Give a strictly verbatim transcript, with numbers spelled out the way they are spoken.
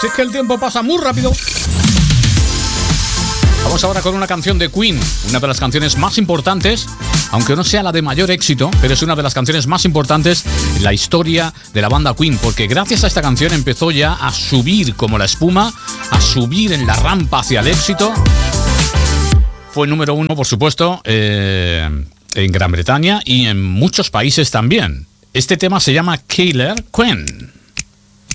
Si es que el tiempo pasa muy rápido. Vamos ahora con una canción de Queen, una de las canciones más importantes, aunque no sea la de mayor éxito, pero es una de las canciones más importantes en la historia de la banda Queen, porque gracias a esta canción empezó ya a subir como la espuma, a subir en la rampa hacia el éxito. Fue número uno, por supuesto, eh, en Gran Bretaña y en muchos países también. Este tema se llama Killer Queen.